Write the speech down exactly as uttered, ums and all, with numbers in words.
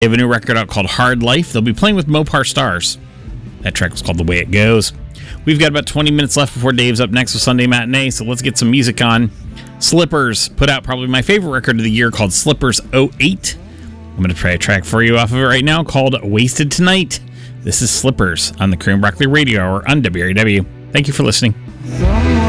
They have a new record out called Hard Life. They'll be playing with Mopar Stars. That track was called The Way It Goes. We've got about twenty minutes left before Dave's up next with Sunday Matinee, so let's get some music on. Slippers put out probably my favorite record of the year called Slippers oh eight. I'm going to try a track for you off of it right now called Wasted Tonight. This is Slippers on the Cream Broccoli Radio Hour on W R A W. Thank you for listening.